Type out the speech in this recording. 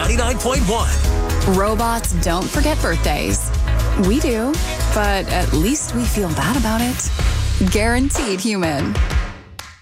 99.1. Robots don't forget birthdays. We do, but at least we feel bad about it. Guaranteed Human.